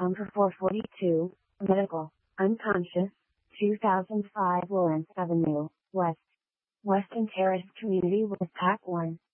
Number 442, Medical, Unconscious, 2005 Lawrence Avenue, West. Weston Terrace Community with Pack 1.